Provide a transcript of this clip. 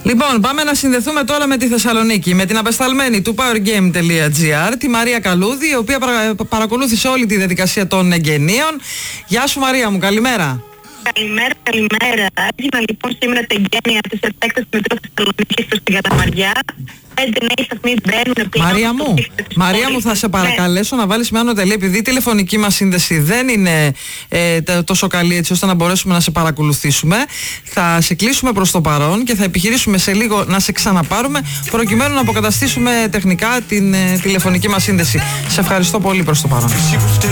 Λοιπόν, πάμε να συνδεθούμε τώρα με τη Θεσσαλονίκη, με την απεσταλμένη του powergame.gr, τη Μαρία Καλούδη, η οποία παρακολούθησε όλη τη διαδικασία των εγγενείων. Γεια σου Μαρία μου, καλημέρα. Καλημέρα. Έγιναν λοιπόν σήμερα τα εγγένεια της επέκτασης μετρό Θεσσαλονίκης προς την Καταμαριά. 5 νέοι σταθμοί μπαίνουν πλέον. Μαρία μου, θα σε παρακαλέσω να βάλεις με άνω τελεία, επειδή η τηλεφωνική μας σύνδεση δεν είναι τόσο καλή έτσι ώστε να μπορέσουμε να σε παρακολουθήσουμε. Θα σε κλείσουμε προς το παρόν και θα επιχειρήσουμε σε λίγο να σε ξαναπάρουμε, προκειμένου να αποκαταστήσουμε τεχνικά την τηλεφωνική μας σύνδεση. Σε ευχαριστώ πολύ προς το παρόν.